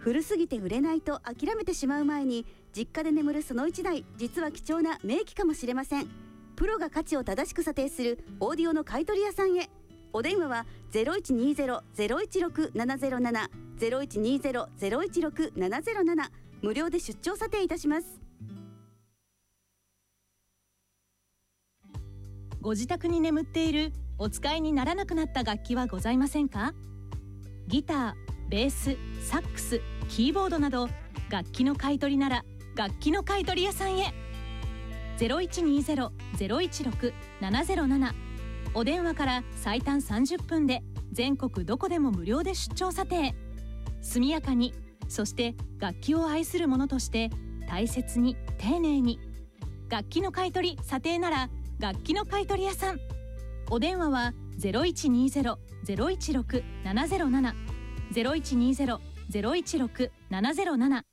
古すぎて売れないと諦めてしまう前に、実家で眠るその1台、実は貴重な名機かもしれません。プロが価値を正しく査定するオーディオの買取屋さんへ。お電話は 0120-016-707 0120-016-707、無料で出張査定いたします。 ご自宅に眠っているお使いにならなくなった楽器はございませんか？ギター、ベース、サックス、キーボードなど楽器の買い取りなら楽器の買い取り屋さんへ。 0120-016-707、お電話から最短30分で全国どこでも無料で出張査定。速やかに、そして楽器を愛する者として大切に丁寧に。楽器の買い取り査定なら楽器の買い取り屋さん。お電話は 0120-016-707 0120-016-707